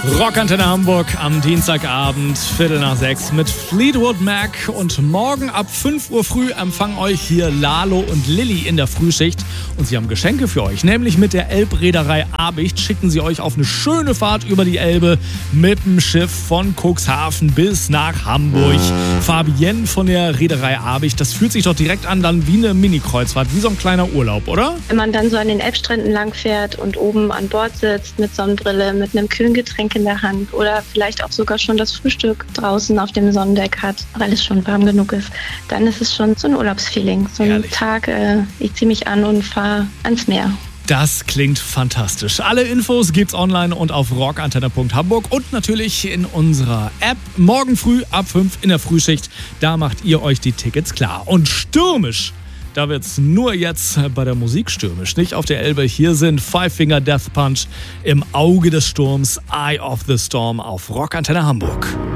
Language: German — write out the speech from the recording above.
Rockantenne Hamburg am Dienstagabend, 5:45 mit Fleetwood Mac. Und morgen ab 5 Uhr früh empfangen euch hier Lalo und Lilly in der Frühschicht. Und sie haben Geschenke für euch, nämlich mit der Elbreederei Abicht schicken sie euch auf eine schöne Fahrt über die Elbe mit dem Schiff von Cuxhaven bis nach Hamburg. Fabienne von der Reederei Abicht, das fühlt sich doch direkt an dann wie eine Mini-Kreuzfahrt, wie so ein kleiner Urlaub, oder? Wenn man dann so an den Elbstränden langfährt und oben an Bord sitzt mit Sonnenbrille, mit einem kühlen Getränk in der Hand oder vielleicht auch sogar schon das Frühstück draußen auf dem Sonnendeck hat, weil es schon warm genug ist, dann ist es schon so ein Urlaubsfeeling. So ein Tag, ich ziehe mich an und fahre ans Meer. Das klingt fantastisch. Alle Infos gibt's online und auf rockantenne.hamburg und natürlich in unserer App. Morgen früh ab 5 in der Frühschicht. Da macht ihr euch die Tickets klar. Und stürmisch, da wird's nur jetzt bei der Musik stürmisch. Nicht auf der Elbe. Hier sind Five Finger Death Punch im Auge des Sturms, Eye of the Storm auf Rockantenne Hamburg.